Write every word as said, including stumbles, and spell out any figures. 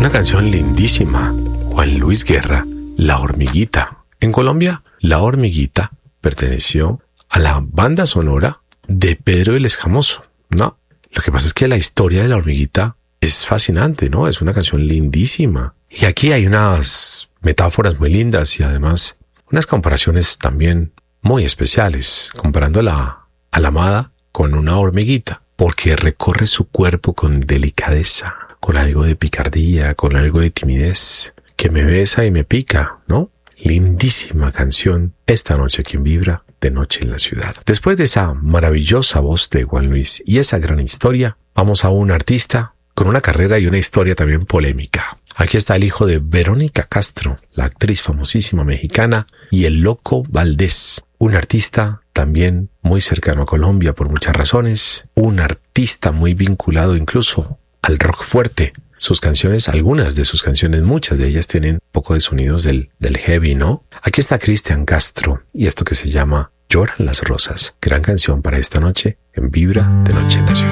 Una canción lindísima. Juan Luis Guerra, La Hormiguita. En Colombia, La Hormiguita perteneció a la banda sonora de Pedro el Escamoso, ¿no? Lo que pasa es que la historia de La Hormiguita es fascinante, ¿no? Es una canción lindísima. Y aquí hay unas metáforas muy lindas y además unas comparaciones también muy especiales, comparando a la, a la amada con una hormiguita, porque recorre su cuerpo con delicadeza, con algo de picardía, con algo de timidez, que me besa y me pica, ¿no? Lindísima canción, esta noche quien vibra, de noche en la ciudad. Después de esa maravillosa voz de Juan Luis y esa gran historia, vamos a un artista con una carrera y una historia también polémica. Aquí está el hijo de Verónica Castro, la actriz famosísima mexicana, y el Loco Valdés, un artista también muy cercano a Colombia por muchas razones, un artista muy vinculado incluso al rock fuerte. Sus canciones, algunas de sus canciones, muchas de ellas tienen un poco de sonidos del, del heavy, ¿no? Aquí está Cristian Castro y esto que se llama Lloran las Rosas. Gran canción para esta noche en Vibra de Noche en la Ciudad.